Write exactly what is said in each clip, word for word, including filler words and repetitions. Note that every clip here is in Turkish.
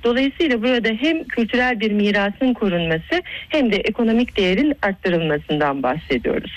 Dolayısıyla burada hem kültürel bir mirasın korunması hem de ekonomik değerin arttırılmasından bahsediyoruz.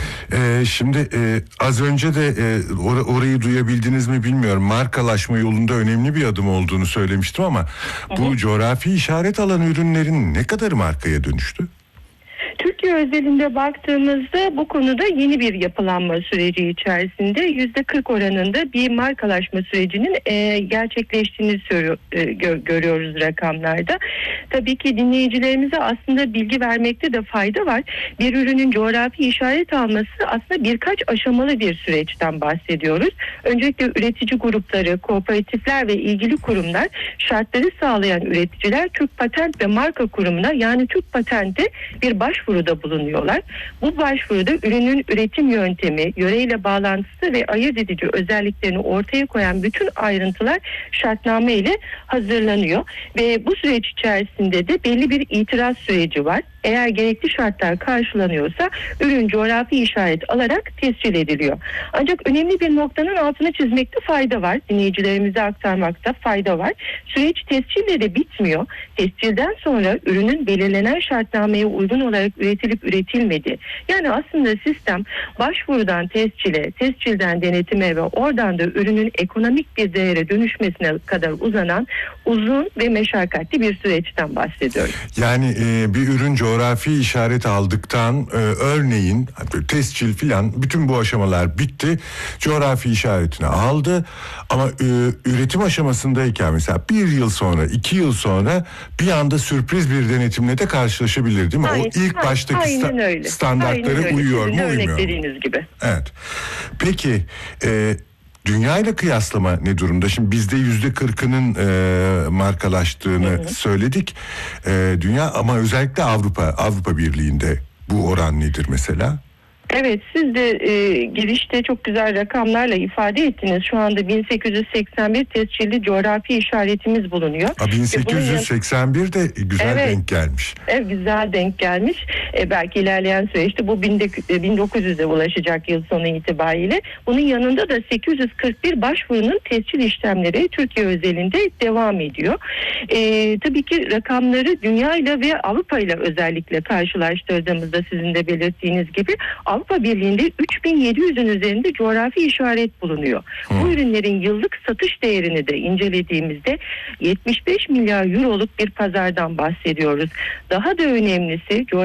Ee, şimdi e, az önce de e, or- orayı duyabildiniz mi bilmiyorum. Markalaşma yolunda önemli bir adım olduğunu söylemiştim ama Hı hı. bu coğrafi işaret alan ürünlerin ne kadar markaya dönüştü? Türkiye özelinde baktığımızda bu konuda yeni bir yapılanma süreci içerisinde yüzde kırk oranında bir markalaşma sürecinin e, gerçekleştiğini söylüyor, e, gö- görüyoruz rakamlarda. Tabii ki dinleyicilerimize aslında bilgi vermekte de fayda var. Bir ürünün coğrafi işaret alması aslında birkaç aşamalı bir süreçten bahsediyoruz. Öncelikle üretici grupları, kooperatifler ve ilgili kurumlar, şartları sağlayan üreticiler Türk Patent ve Marka Kurumu'na, yani Türk Patent'e bir başvuruda bulunuyorlar. Bu başvuruda ürünün üretim yöntemi, yöreyle bağlantısı ve ayırt edici özelliklerini ortaya koyan bütün ayrıntılar şartname ile hazırlanıyor. Ve bu süreç içerisinde de belli bir itiraz süreci var. Eğer gerekli şartlar karşılanıyorsa ürün coğrafi işaret alarak tescil ediliyor. Ancak önemli bir noktanın altını çizmekte fayda var. Dinleyicilerimize aktarmakta fayda var. Süreç tescille de bitmiyor. Tescilden sonra ürünün belirlenen şartnameye uygun olarak üretilip üretilmedi. Yani aslında sistem başvurudan tescile, tescilden denetime ve oradan da ürünün ekonomik bir değere dönüşmesine kadar uzanan uzun ve meşakkatli bir süreçten bahsediyoruz. Yani e, bir ürün coğrafi işaret aldıktan e, örneğin tescil filan bütün bu aşamalar bitti. Coğrafi işaretini aldı ama e, üretim aşamasındayken mesela bir yıl sonra, iki yıl sonra bir anda sürpriz bir denetimle de karşılaşabilir değil mi? Aynen, o ilk aynen, baştaki aynen sta- öyle. standartlara Aynen öyle. uyuyor Sizin mu, örnek uymuyor mu? dediğiniz gibi. Evet. Peki e, dünya ile kıyaslama ne durumda? Şimdi bizde yüzde kırkının e, markalaştığını hı hı. söyledik. E, dünya ama özellikle Avrupa Avrupa Birliği'nde bu oran nedir mesela? Evet, siz de e, girişte çok güzel rakamlarla ifade ettiniz. Şu anda bin sekiz yüz seksen bir tescilli coğrafi işaretimiz bulunuyor. Ha, bin sekiz yüz seksen bir de güzel evet, denk gelmiş. Evet, güzel denk gelmiş. E, belki ilerleyen süreçte bu bin dokuz yüze ulaşacak yıl sonu itibariyle. Bunun yanında da sekiz yüz kırk bir başvurunun tescil işlemleri Türkiye özelinde devam ediyor. E, tabii ki rakamları dünya ile ve Avrupa ile özellikle karşılaştırdığımızda sizin de belirttiğiniz gibi Avrupa Birliği'nde üç bin yedi yüzün üzerinde coğrafi işaret bulunuyor. Hmm. Bu ürünlerin yıllık satış değerini de incelediğimizde yetmiş beş milyar euroluk bir pazardan bahsediyoruz. Daha da önemlisi